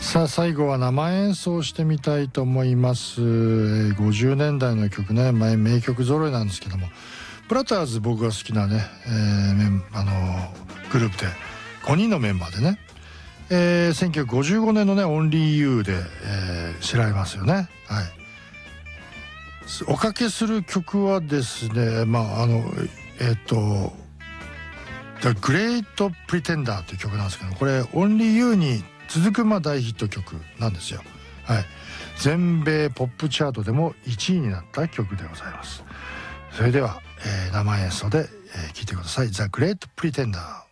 さあ最後は生演奏してみたいと思います。50年代の曲ね、名曲揃いなんですけども、ブラターズ僕が好きなね、グループで5人のメンバーでね、1955年のね「オンリーユー」で、知られますよね。はい、おかけする曲はですね、The Great Pretender という曲なんですけど、これ「オンリーユー」に続く大ヒット曲なんですよ。はい、全米ポップチャートでも1位になった曲でございます。それでは、生演奏で、聴いてください。 The Great Pretender。